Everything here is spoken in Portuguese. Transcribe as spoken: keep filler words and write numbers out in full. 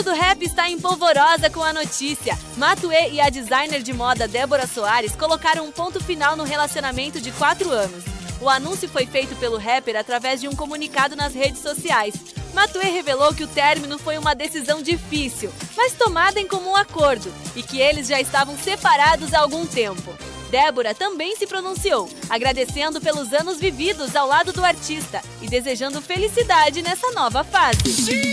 do rap está em polvorosa com a notícia. Matuê e a designer de moda Débora Soares colocaram um ponto final no relacionamento de quatro anos. O anúncio foi feito pelo rapper através de um comunicado nas redes sociais. Matuê revelou que o término foi uma decisão difícil, mas tomada em comum acordo, e que eles já estavam separados há algum tempo. Débora também se pronunciou, agradecendo pelos anos vividos ao lado do artista e desejando felicidade nessa nova fase.